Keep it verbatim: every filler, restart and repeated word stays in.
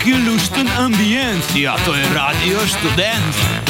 taki lušten ambient, ja, to je Radio Študent.